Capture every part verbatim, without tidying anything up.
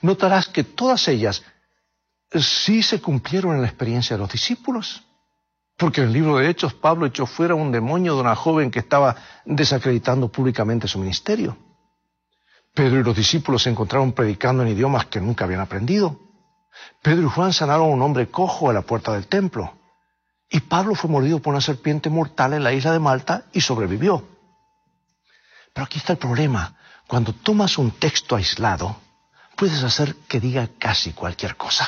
notarás que todas ellas sí se cumplieron en la experiencia de los discípulos. Porque en el libro de Hechos, Pablo echó fuera un demonio de una joven que estaba desacreditando públicamente su ministerio. Pedro y los discípulos se encontraron predicando en idiomas que nunca habían aprendido. Pedro y Juan sanaron a un hombre cojo a la puerta del templo. Y Pablo fue mordido por una serpiente mortal en la isla de Malta y sobrevivió. Pero aquí está el problema. Cuando tomas un texto aislado, puedes hacer que diga casi cualquier cosa.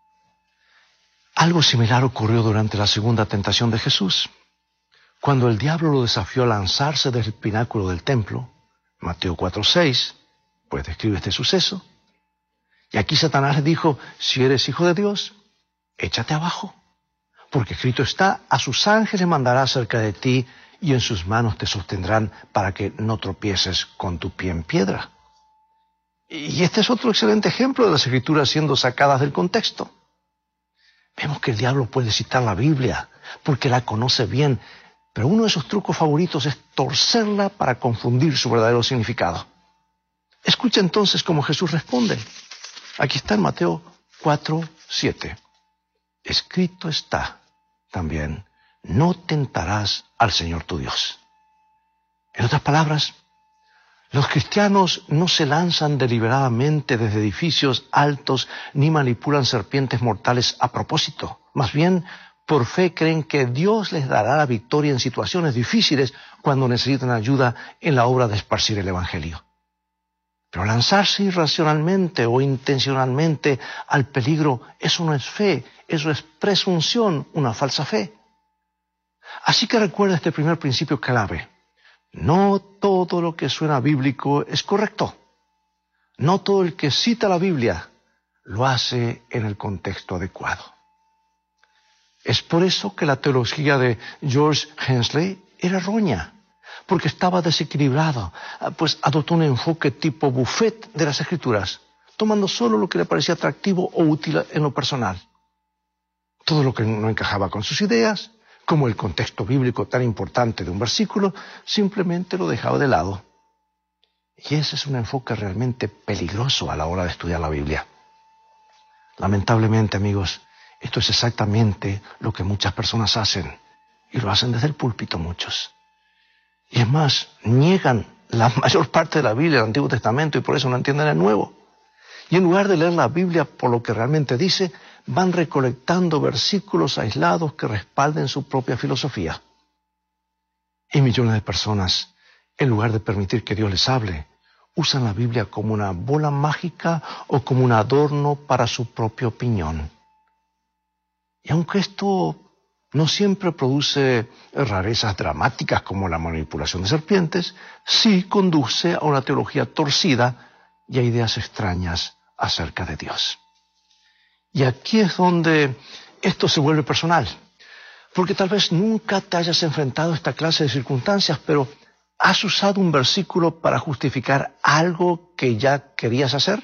Algo similar ocurrió durante la segunda tentación de Jesús. Cuando el diablo lo desafió a lanzarse desde el pináculo del templo, Mateo cuatro seis, pues describe este suceso. Y aquí Satanás le dijo, si eres hijo de Dios, échate abajo. Porque escrito está, a sus ángeles mandará cerca de ti y en sus manos te sostendrán para que no tropieces con tu pie en piedra. Y este es otro excelente ejemplo de las escrituras siendo sacadas del contexto. Vemos que el diablo puede citar la Biblia porque la conoce bien, pero uno de sus trucos favoritos es torcerla para confundir su verdadero significado. Escucha entonces cómo Jesús responde. Aquí está en Mateo cuatro siete. Escrito está también, no tentarás al Señor tu Dios. En otras palabras, los cristianos no se lanzan deliberadamente desde edificios altos ni manipulan serpientes mortales a propósito. Más bien, por fe creen que Dios les dará la victoria en situaciones difíciles cuando necesitan ayuda en la obra de esparcir el Evangelio. Pero lanzarse irracionalmente o intencionalmente al peligro, eso no es fe, eso es presunción, una falsa fe. Así que recuerda este primer principio clave. No todo lo que suena bíblico es correcto. No todo el que cita la Biblia lo hace en el contexto adecuado. Es por eso que la teología de George Hensley era errónea, porque estaba desequilibrado, pues adoptó un enfoque tipo buffet de las Escrituras, tomando solo lo que le parecía atractivo o útil en lo personal. Todo lo que no encajaba con sus ideas, como el contexto bíblico tan importante de un versículo, simplemente lo dejaba de lado. Y ese es un enfoque realmente peligroso a la hora de estudiar la Biblia. Lamentablemente, amigos, esto es exactamente lo que muchas personas hacen, y lo hacen desde el púlpito muchos. Y es más, niegan la mayor parte de la Biblia del Antiguo Testamento y por eso no entienden el Nuevo. Y en lugar de leer la Biblia por lo que realmente dice, van recolectando versículos aislados que respalden su propia filosofía. Y millones de personas, en lugar de permitir que Dios les hable, usan la Biblia como una bola mágica o como un adorno para su propia opinión. Y aunque esto no siempre produce rarezas dramáticas como la manipulación de serpientes, sí conduce a una teología torcida y a ideas extrañas acerca de Dios. Y aquí es donde esto se vuelve personal, porque tal vez nunca te hayas enfrentado a esta clase de circunstancias, pero ¿has usado un versículo para justificar algo que ya querías hacer?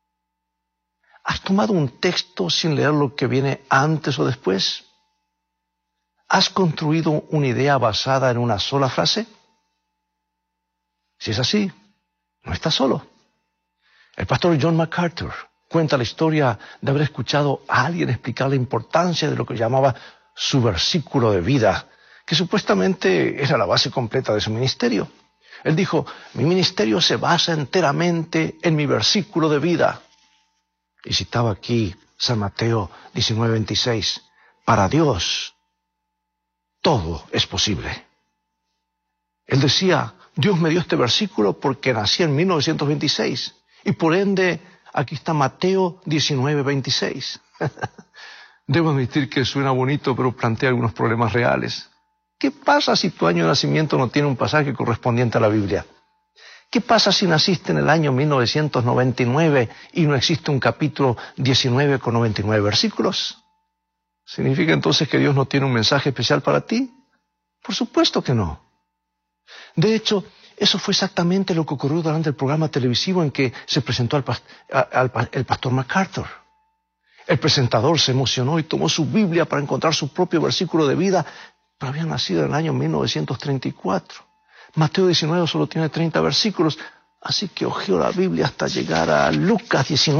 ¿Has tomado un texto sin leer lo que viene antes o después? ¿Has construido una idea basada en una sola frase? Si es así, no estás solo. El pastor John MacArthur cuenta la historia de haber escuchado a alguien explicar la importancia de lo que llamaba su versículo de vida, que supuestamente era la base completa de su ministerio. Él dijo, mi ministerio se basa enteramente en mi versículo de vida. Y citaba aquí San Mateo diecinueve veintiséis, para Dios todo es posible. Él decía, Dios me dio este versículo porque nací en mil novecientos veintiséis y por ende aquí está Mateo diecinueve veintiséis. Debo admitir que suena bonito, pero plantea algunos problemas reales. ¿Qué pasa si tu año de nacimiento no tiene un pasaje correspondiente a la Biblia? ¿Qué pasa si naciste en el año mil novecientos noventa y nueve y no existe un capítulo diecinueve con noventa y nueve versículos? ¿Significa entonces que Dios no tiene un mensaje especial para ti? Por supuesto que no. De hecho, eso fue exactamente lo que ocurrió durante el programa televisivo en que se presentó al, al, al el pastor MacArthur. El presentador se emocionó y tomó su Biblia para encontrar su propio versículo de vida, pero había nacido en el año mil novecientos treinta y cuatro. Mateo diecinueve solo tiene treinta versículos, así que hojeó la Biblia hasta llegar a Lucas diecinueve.